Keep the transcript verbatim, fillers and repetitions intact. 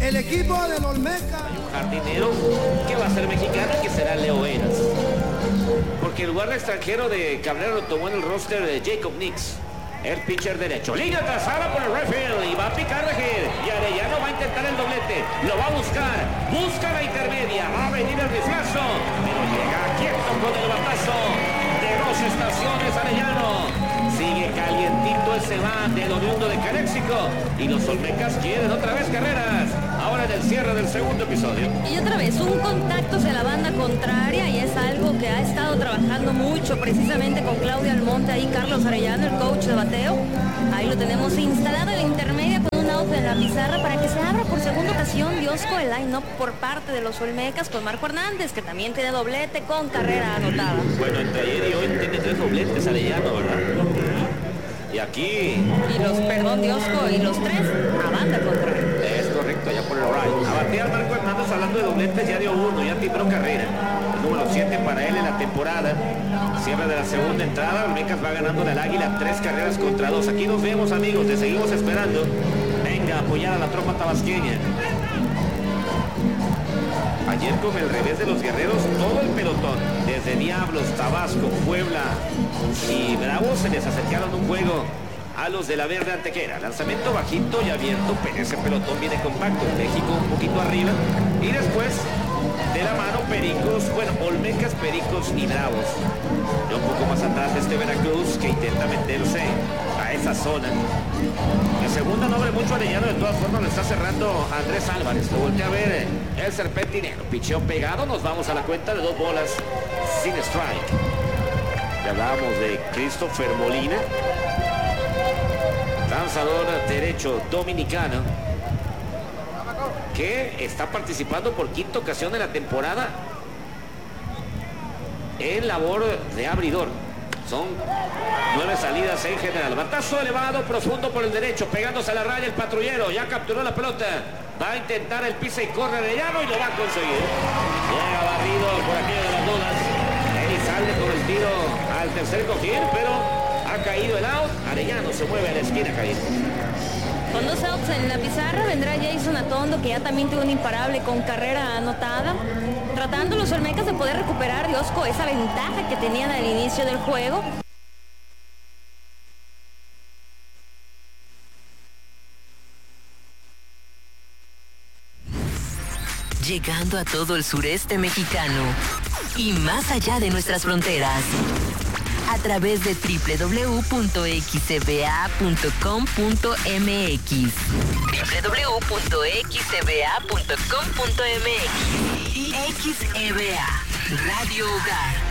el equipo del Olmeca. Hay un jardinero que va a ser mexicano y que será Leo Eras. Porque el lugar de extranjero de Cabrera lo tomó en el roster de Jacob Nix. El pitcher derecho. Línea trazada por el Redfield y va a picar de Gil. Y Arellano va a intentar el doblete. Lo va a buscar. Busca la intermedia. Va a venir el riflazo. Pero llega quieto con el batazo. De dos estaciones Arellano. Sigue calientito ese bate del oriundo de Caléxico. Y los Olmecas quieren otra vez carreras. Ahora en el cierre del segundo episodio. Y otra vez un contacto hacia la banda contraria y es algo que ha estado trabajando mucho precisamente con Claudia Almonte y Carlos Arellano, el coach de bateo. Ahí lo tenemos instalado en la intermedia con un out en la pizarra para que se abra por segunda ocasión Diosco el line-up por parte de los Olmecas con Marco Hernández, que también tiene doblete con carrera anotada. Bueno, entre ayer y hoy tiene tres dobletes Arellano, ¿verdad? Y aquí... Y los, perdón, Diosco, y los tres a banda contraria. Es correcto, allá por el right. A batear Marco Hernández, hablando de dobletes, ya dio uno, ya timbró carrera. El número siete para él en la temporada. Cierre de la segunda entrada, Olmecas va ganando al Águila tres carreras contra dos. Aquí nos vemos, amigos, te seguimos esperando. Venga, a apoyar a la tropa tabasqueña. Ayer con el revés de los guerreros, todo el pelotón, desde Diablos, Tabasco, Puebla y Bravos, se les acercaron un juego a los de la Verde Antequera. Lanzamiento bajito y abierto, pero ese pelotón viene compacto. México un poquito arriba. Y después, de la mano, Pericos, bueno, Olmecas, Pericos y Bravos. Y un poco más atrás este Veracruz, que intenta meterse a esa zona. En segunda no abre mucho Arellano, de todas formas lo está cerrando Andrés Álvarez. Lo voltea a ver el serpentinero. Picheo pegado, nos vamos a la cuenta de dos bolas sin strike. Ya hablábamos de Christopher Molina, lanzador derecho dominicano, que está participando por quinta ocasión en la temporada en labor de abridor. Son nueve salidas en general. Batazo elevado, profundo por el derecho, pegándose a la raya el patrullero. Ya capturó la pelota. Va a intentar el pisa y corre Arellano y lo va a conseguir. Llega barrido por aquello de las dudas. Elizalde con el tiro al tercer cojín, pero ha caído el out. Arellano se mueve a la esquina, caído. Con dos outs en la pizarra vendrá Jason Atondo, que ya también tuvo un imparable con carrera anotada. Tratando los Olmecas de poder recuperar, Diosco, esa ventaja que tenían al inicio del juego. Llegando a todo el sureste mexicano y más allá de nuestras fronteras. A través de doble u doble u doble u punto x c b a punto com punto m x. doble u doble u doble u punto x c b a punto com punto m x. Y X E B A, Radio Hogar.